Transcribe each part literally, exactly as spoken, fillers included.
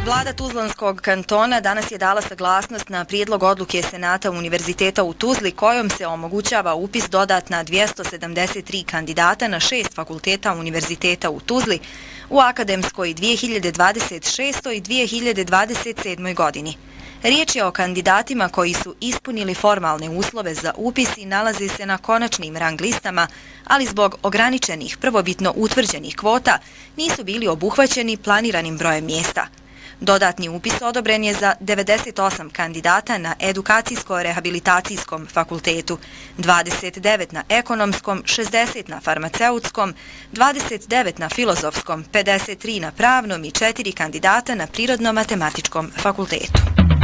Vlada Tuzlanskog kantona danas je dala saglasnost na prijedlog odluke Senata Univerziteta u Tuzli kojom se omogućava upis dodatna dvjesto sedamdeset tri kandidata na šest fakulteta Univerziteta u Tuzli u akademskoj dvije hiljade dvadeset šestoj i dvije hiljade dvadeset sedmoj godini. Riječ je o kandidatima koji su ispunili formalne uslove za upis i nalaze se na konačnim rang listama, ali zbog ograničenih prvobitno utvrđenih kvota nisu bili obuhvaćeni planiranim brojem mjesta. Dodatni upis odobren je za devedeset osam kandidata na Edukacijsko-rehabilitacijskom fakultetu, dvadeset devet na Ekonomskom, šezdeset na Farmaceutskom, dvadeset devet na Filozofskom, pedeset tri na Pravnom i četiri kandidata na Prirodno-matematičkom fakultetu.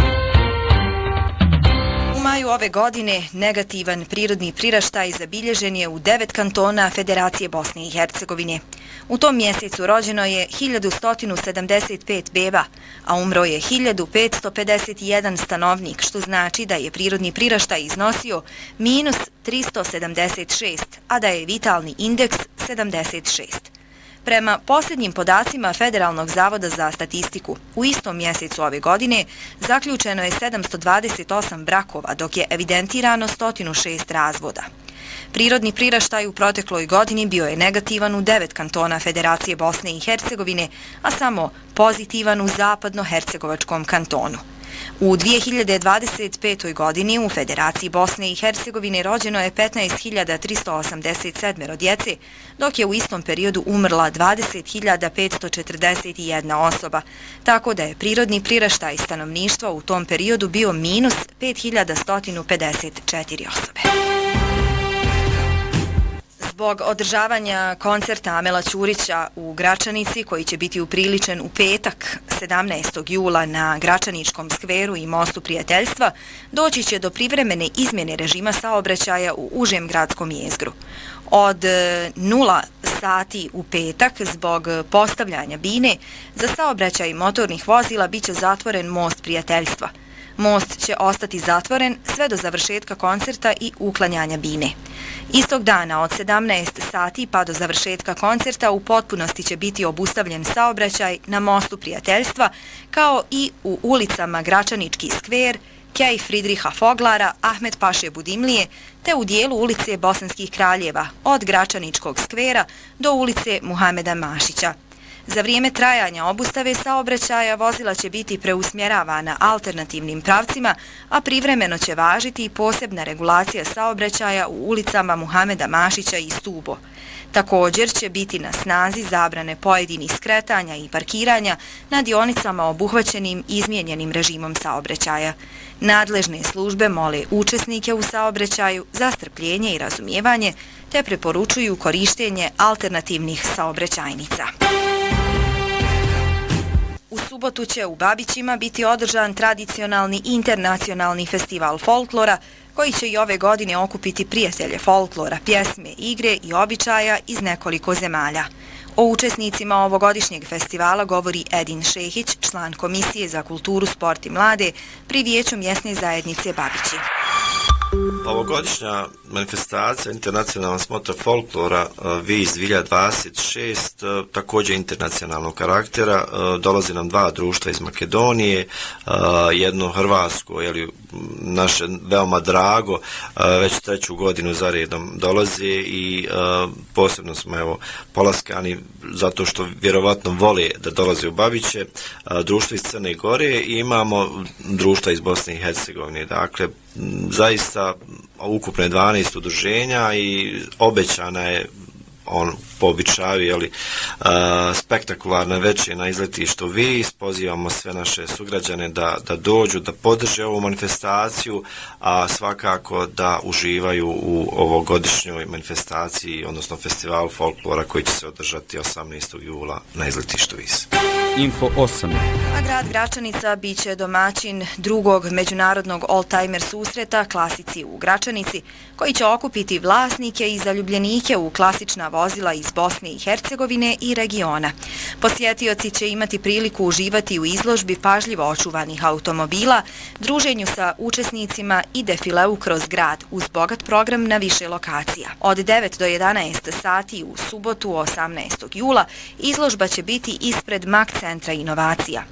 U maju ove godine negativan prirodni priraštaj zabilježen je u devet kantona Federacije Bosne i Hercegovine. U tom mjesecu rođeno je hiljadu sto sedamdeset pet beba, a umro je hiljadu petsto pedeset jedan stanovnik, što znači da je prirodni priraštaj iznosio minus tristo sedamdeset šest, a da je vitalni indeks sedamdeset šest. Prema posljednjim podacima Federalnog zavoda za statistiku, u istom mjesecu ove godine zaključeno je sedamsto dvadeset osam brakova, dok je evidentirano sto šest razvoda. Prirodni priraštaj u protekloj godini bio je negativan u devet kantona Federacije Bosne i Hercegovine, a samo pozitivan u zapadno-hercegovačkom kantonu. U dvije hiljade dvadeset petoj godini u Federaciji Bosne i Hercegovine rođeno je petnaest hiljada tristo osamdeset sedam djece, dok je u istom periodu umrla dvadeset hiljada petsto četrdeset jedna osoba, tako da je prirodni priraštaj stanovništva u tom periodu bio minus pet hiljada sto pedeset četiri osobe. Zbog održavanja koncerta Amela Ćurića u Gračanici, koji će biti upriličen u petak sedamnaestog jula na Gračaničkom skveru i mostu Prijateljstva, doći će do privremene izmjene režima saobraćaja u užem gradskom jezgru. Od nula sati u petak, zbog postavljanja bine, za saobraćaj motornih vozila biće zatvoren most Prijateljstva. Most će ostati zatvoren sve do završetka koncerta i uklanjanja bine. Istog dana od sedamnaest sati pa do završetka koncerta u potpunosti će biti obustavljen saobraćaj na mostu Prijateljstva, kao i u ulicama Gračanički skver, Kej Fridriha Foglara, Ahmet Paše Budimlije, te u dijelu ulice Bosanskih kraljeva, od Gračaničkog skvera do ulice Muhameda Mašića. Za vrijeme trajanja obustave saobraćaja vozila će biti preusmjeravana alternativnim pravcima, a privremeno će važiti i posebna regulacija saobraćaja u ulicama Muhameda Mašića i Stubo. Također će biti na snazi zabrane pojedinih skretanja i parkiranja na dionicama obuhvaćenim izmijenjenim režimom saobraćaja. Nadležne službe mole učesnike u saobraćaju za strpljenje i razumijevanje, te preporučuju korištenje alternativnih saobraćajnica. U subotu će u Babićima biti održan tradicionalni internacionalni festival folklora, koji će i ove godine okupiti prijatelje folklora, pjesme, igre i običaja iz nekoliko zemalja. O učesnicima ovogodišnjeg festivala govori Edin Šehić, član Komisije za kulturu, sport i mlade pri Vijeću mjesne zajednice Babići. Ovogodišnja manifestacija internacionalna smotra folklora V I Z dvije hiljade dvadeset šest također internacionalnog karaktera. Dolazi nam dva društva iz Makedonije, jedno hrvatsko, jeli, naše veoma drago, već treću godinu za redom dolaze i posebno smo evo polaskani zato što vjerovatno vole da dolaze u Babiće, društvo iz Crne Gore i imamo društva iz Bosne i Hercegovine. Dakle, zaista ukupno dvanaest udruženja i obećana je on po običaju, jeli, uh, spektakularna večer na izletištu V I Z. Pozivamo sve naše sugrađane da, da dođu, da podrže ovu manifestaciju, a svakako da uživaju u ovogodišnjoj manifestaciji, odnosno festivalu folklora koji će se održati osamnaestog jula na izletištu V I Z. Info osam. A grad Gračanica biće domaćin drugog međunarodnog oldtimer susreta Klasici u Gračanici, koji će okupiti vlasnike i zaljubljenike u klasična vozila iz Bosne i Hercegovine i regiona. Posjetioci će imati priliku uživati u izložbi pažljivo očuvanih automobila, druženju sa učesnicima i defileu kroz grad uz bogat program na više lokacija. Od devet do jedanaest sati u subotu osamnaestog jula izložba će biti ispred Mak centra inovacija.